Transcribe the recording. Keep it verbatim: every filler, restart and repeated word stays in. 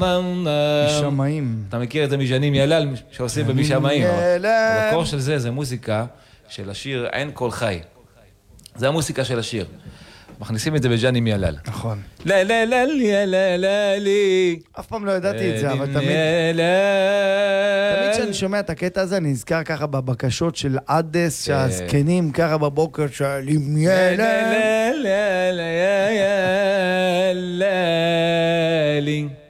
משמעים. אתה מכיר את זה משנים ילל שעושים במשמעים. המקור של זה זה מוזיקה של השיר אין כל חי. זה המוסיקה של השיר. מכניסים את זה בג'נים ילל. נכון. לה לה לה לה לה לה לי. אף פעם לא ידעתי את זה, אבל תמיד... תמיד כשאני שומע את הקטע הזה, אני נזכר ככה בבקשות של עדס, שהזקנים ככה בבוקר שואלים לה לה לה לה לה לה לה